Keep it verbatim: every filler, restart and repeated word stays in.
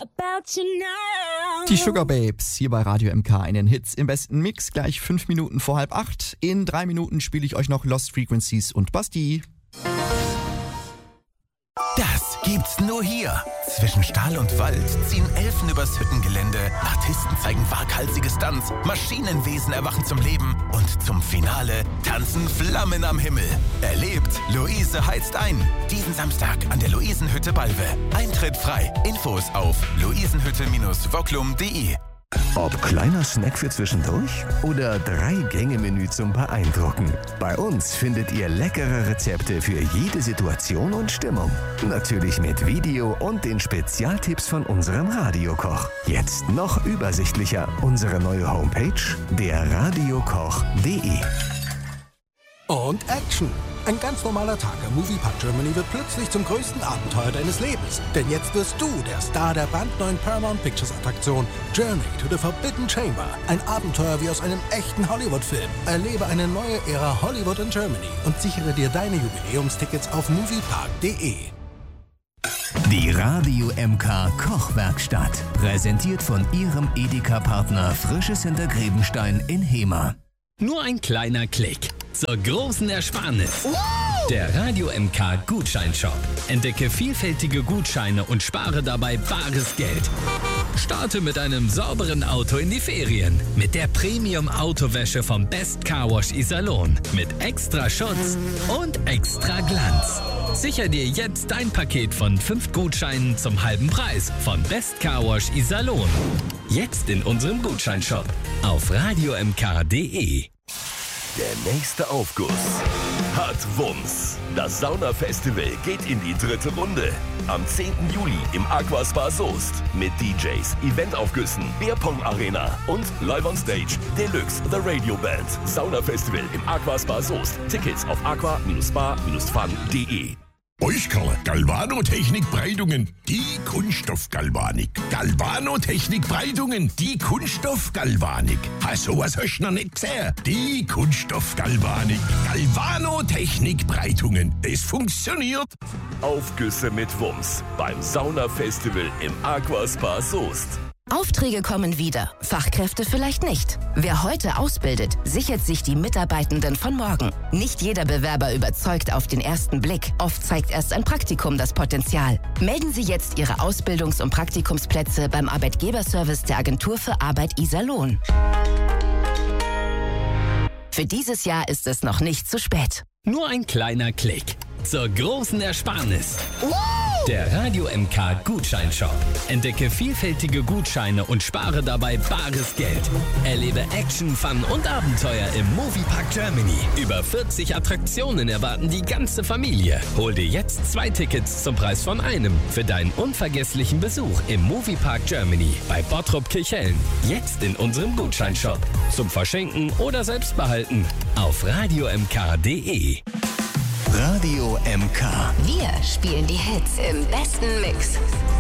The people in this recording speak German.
about you now. Die Sugar Babes hier bei Radio M K in den Hits im besten Mix. Gleich fünf Minuten vor halb acht. In drei Minuten spiele ich euch noch Lost Frequencies und Basti. Das gibt's nur hier. Zwischen Stahl und Wald ziehen Elfen übers Hüttengelände, Artisten zeigen waghalsige Stunts, Maschinenwesen erwachen zum Leben und zum Finale tanzen Flammen am Himmel. Erlebt, Luise heizt ein. Diesen Samstag an der Luisenhütte Balve. Eintritt frei. Infos auf luisenhütte Bindestrich wocklum punkt de. Ob kleiner Snack für zwischendurch oder Drei-Gänge-Menü zum Beeindrucken. Bei uns findet ihr leckere Rezepte für jede Situation und Stimmung. Natürlich mit Video und den Spezialtipps von unserem Radiokoch. Jetzt noch übersichtlicher. Unsere neue Homepage, der radiokoch punkt de. Und Action! Ein ganz normaler Tag im Moviepark Germany wird plötzlich zum größten Abenteuer deines Lebens. Denn jetzt wirst du der Star der brandneuen Paramount Pictures Attraktion Journey to the Forbidden Chamber. Ein Abenteuer wie aus einem echten Hollywood-Film. Erlebe eine neue Ära Hollywood in Germany und sichere dir deine Jubiläumstickets auf moviepark punkt de. Die Radio M K Kochwerkstatt. Präsentiert von ihrem Edeka-Partner Frisches Hintergrebenstein in Hemer. Nur ein kleiner Klick zur großen Ersparnis. Der Radio M K Gutscheinshop. Entdecke vielfältige Gutscheine und spare dabei bares Geld. Starte mit einem sauberen Auto in die Ferien. Mit der Premium-Autowäsche vom Best Car Wash Iserlohn. Mit extra Schutz und extra Glanz. Sicher dir jetzt dein Paket von fünf Gutscheinen zum halben Preis von Best Car Wash Iserlohn. Jetzt in unserem Gutscheinshop auf radio m k punkt de. Der nächste Aufguss hat Wumms. Das Saunafestival geht in die dritte Runde. Am zehnten Juli im Aquaspa Soest mit D Js, Eventaufgüssen, Bierpong Arena und Live on Stage Deluxe The Radio Band. Saunafestival im Aquaspa Soest. Tickets auf aqua spa fun punkt de. Euskala Galvanotechnik Breitungen, die Kunststoffgalvanik. Galvanotechnik Breitungen, die Kunststoffgalvanik. Hast sowas hast du noch nicht gesehen? Die Kunststoffgalvanik. Galvanotechnik Breitungen. Das funktioniert. Aufgüsse mit Wumms beim Saunafestival im Aquaspa Soest. Aufträge kommen wieder, Fachkräfte vielleicht nicht. Wer heute ausbildet, sichert sich die Mitarbeitenden von morgen. Nicht jeder Bewerber überzeugt auf den ersten Blick. Oft zeigt erst ein Praktikum das Potenzial. Melden Sie jetzt Ihre Ausbildungs- und Praktikumsplätze beim Arbeitgeberservice der Agentur für Arbeit Iserlohn. Für dieses Jahr ist es noch nicht zu spät. Nur ein kleiner Klick zur großen Ersparnis. Der Radio M K Gutscheinshop. Entdecke vielfältige Gutscheine und spare dabei bares Geld. Erlebe Action, Fun und Abenteuer im Moviepark Germany. Über vierzig Attraktionen erwarten die ganze Familie. Hol dir jetzt zwei Tickets zum Preis von einem für deinen unvergesslichen Besuch im Moviepark Germany bei Bottrop Kirchhellen. Jetzt in unserem Gutscheinshop. Zum Verschenken oder selbst behalten auf radio m k punkt de. Radio M K. Wir spielen die Hits im besten Mix.